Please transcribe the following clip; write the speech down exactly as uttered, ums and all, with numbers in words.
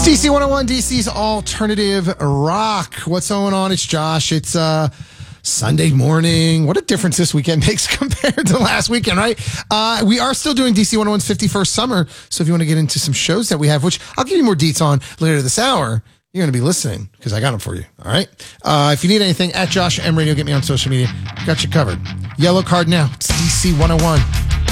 D C one oh one, D C's alternative rock. What's going on? It's Josh. It's uh, Sunday morning. What a difference this weekend makes compared to last weekend, right? Uh, we are still doing D C one oh one's fifty-first summer. So if you want to get into some shows that we have, which I'll give you more deets on later this hour, you're going to be listening because I got them for you. All right. Uh, if you need anything, at Josh M Radio, get me on social media. Got you covered. Yellow card now. It's D C one oh one.